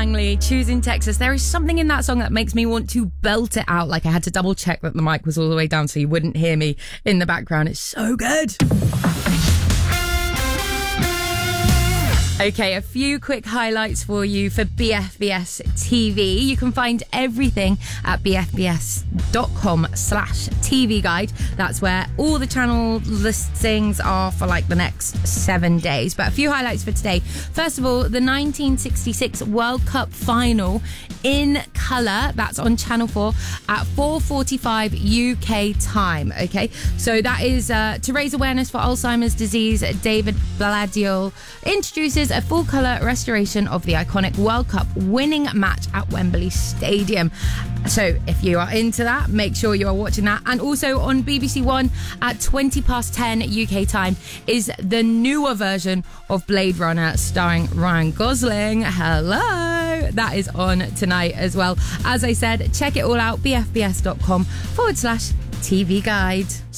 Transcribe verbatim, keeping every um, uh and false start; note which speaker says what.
Speaker 1: Langley, Choosing Texas. There is something in that song that makes me want to belt it out. Like, I had to double check that the mic was all the way down so you wouldn't hear me in the background. It's so good. Okay, a few quick highlights for you for B F B S T V. You can find everything at bfbs.com slash TV guide. That's where all the channel listings are for like the next seven days. But a few highlights for today. First of all, the nineteen sixty-six World Cup final in colour. That's on Channel four at four forty-five U K time. Okay, so that is uh, to raise awareness for Alzheimer's disease. David Belladiol introduces a full colour restoration of the iconic World Cup winning match at Wembley Stadium. So if you are into that, make sure you are watching that. And also on B B C One at twenty past ten U K time is the newer version of Blade Runner starring Ryan Gosling. Hello! That is on tonight as well. As I said, check it all out, bfbs.com forward slash TV guide.